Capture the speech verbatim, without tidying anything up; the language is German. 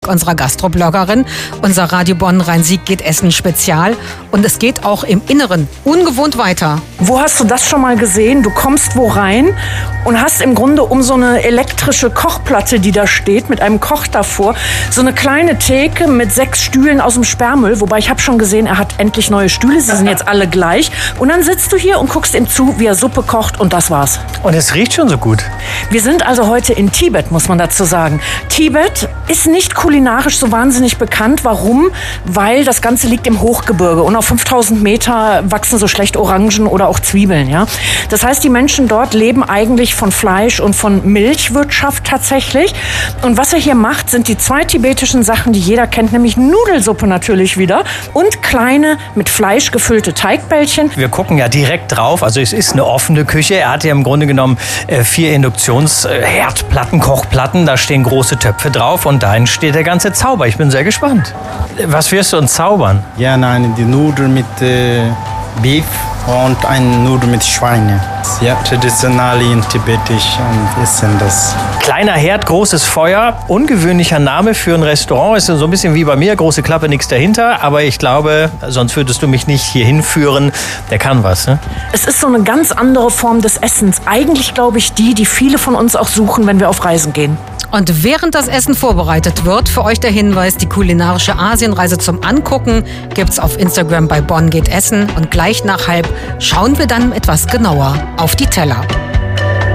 unserer Gastrobloggerin. Unser Radio Bonn Rhein-Sieg geht Essen Spezial. Und es geht auch im Inneren ungewohnt weiter. Wo hast du das schon mal gesehen? Du kommst wo rein und hast im Grunde um so eine elektrische Kochplatte, die da steht, mit einem Koch davor, so eine kleine Theke mit sechs Stühlen aus dem Sperrmüll. Wobei ich habe schon gesehen, er hat endlich neue Stühle. Sie sind jetzt alle gleich. Und dann sitzt du hier und guckst ihm zu, wie er Suppe kocht, und das war's. Und es riecht schon so gut. Wir sind also heute in Tibet, muss man dazu sagen. Tibet ist nicht kulinarisch so wahnsinnig bekannt. Warum? Weil das Ganze liegt im Hochgebirge und auf fünftausend Meter wachsen so schlecht Orangen oder auch Zwiebeln. Ja? Das heißt, die Menschen dort leben eigentlich von Fleisch und von Milchwirtschaft tatsächlich. Und was er hier macht, sind die zwei tibetischen Sachen, die jeder kennt, nämlich Nudelsuppe natürlich wieder und kleine mit Fleisch gefüllte Teigbällchen. Wir gucken ja direkt drauf, also es ist eine offene Küche. Er hat ja im Grunde genommen äh, vier Induktionsherdplatten, Kochplatten, da stehen große Töpfe drauf und da entsteht der ganze Zauber. Ich bin sehr gespannt. Was wirst du uns zaubern? Ja, nein, die Nudeln mit äh, Beef und eine Nudel mit Schweine. Ja, traditionell in Tibetisch und essen das. Kleiner Herd, großes Feuer, ungewöhnlicher Name für ein Restaurant. Ist so ein bisschen wie bei mir, große Klappe, nichts dahinter. Aber ich glaube, sonst würdest du mich nicht hier hinführen. Der kann was, ne? Es ist so eine ganz andere Form des Essens. Eigentlich, glaube ich, die, die viele von uns auch suchen, wenn wir auf Reisen gehen. Und während das Essen vorbereitet wird, für euch der Hinweis, die kulinarische Asienreise zum Angucken gibt's auf Instagram bei Bonn geht Essen. Und gleich nach halb schauen wir dann etwas genauer auf die Teller.